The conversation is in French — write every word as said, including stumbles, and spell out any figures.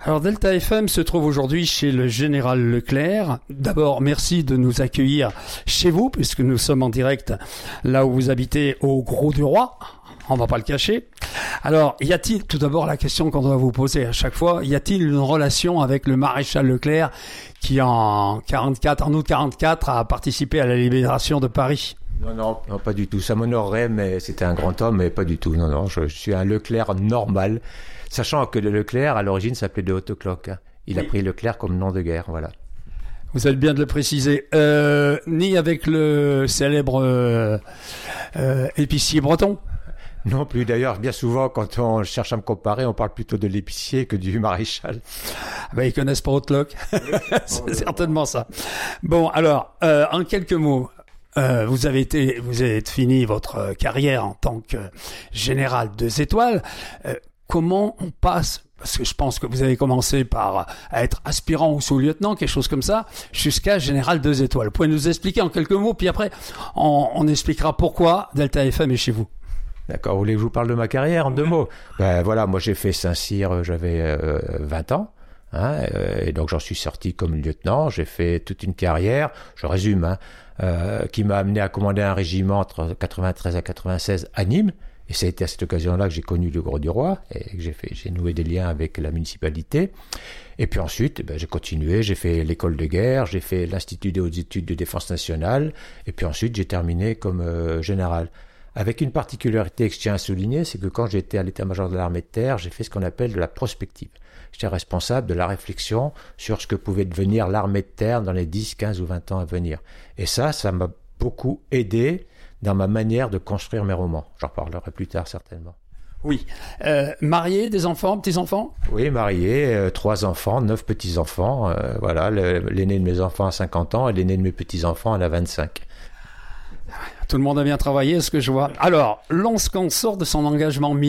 Alors Delta F M se trouve aujourd'hui chez le Général Leclerc. D'abord, merci de nous accueillir chez vous, puisque nous sommes en direct là où vous habitez au Grau du Roi. On va pas le cacher. Alors, y a-t-il, tout d'abord la question qu'on doit vous poser à chaque fois, y a-t-il une relation avec le maréchal Leclerc qui en quarante-quatre, en août quarante-quatre a participé à la libération de Paris? Non, non, non, pas du tout. Ça m'honorerait, mais c'était un grand homme, mais pas du tout. Non, non, je, je suis un Leclerc normal, sachant que le Leclerc, à l'origine, s'appelait de Haute-Cloque. Il oui. a pris Leclerc comme nom de guerre, voilà. Vous êtes bien de le préciser. Euh, ni avec le célèbre euh, euh, épicier breton? Non plus. D'ailleurs, bien souvent, quand on cherche à me comparer, on parle plutôt de l'épicier que du maréchal. Ben, ils connaissent pas Haute-Cloque. C'est certainement ça. Bon, alors, euh, en quelques mots, Euh, vous avez été, vous avez fini votre carrière en tant que général deux étoiles. Euh, comment on passe, parce que je pense que vous avez commencé par à être aspirant ou sous-lieutenant, quelque chose comme ça, jusqu'à général deux étoiles. Vous pouvez nous expliquer en quelques mots, puis après on, on expliquera pourquoi Delta F M est chez vous. D'accord, vous voulez que je vous parle de ma carrière en deux mots? Ben voilà, moi j'ai fait Saint-Cyr, j'avais euh, vingt ans. Hein, et donc j'en suis sorti comme lieutenant, j'ai fait toute une carrière, je résume, hein, euh, qui m'a amené à commander un régiment entre quatre-vingt-treize à quatre-vingt-seize à Nîmes, et ça a été à cette occasion-là que j'ai connu le Grau du Roi, et que j'ai fait, j'ai noué des liens avec la municipalité. Et puis ensuite, ben, j'ai continué, j'ai fait l'école de guerre, j'ai fait l'Institut des hautes études de défense nationale, et puis ensuite j'ai terminé comme euh, général. Avec une particularité que je tiens à souligner, c'est que quand j'étais à l'état-major de l'armée de terre, j'ai fait ce qu'on appelle de la prospective. J'étais responsable de la réflexion sur ce que pouvait devenir l'armée de terre dans les dix, quinze ou vingt ans à venir. Et ça, ça m'a beaucoup aidé dans ma manière de construire mes romans. J'en parlerai plus tard, certainement. Oui. Euh, marié, des enfants, petits-enfants? Oui, marié, euh, trois enfants, neuf petits-enfants. Euh, voilà, le, l'aîné de mes enfants a cinquante ans et l'aîné de mes petits-enfants en a vingt-cinq. Tout le monde a bien travaillé, ce que je vois. Alors, lorsqu'on sort de son engagement militaire,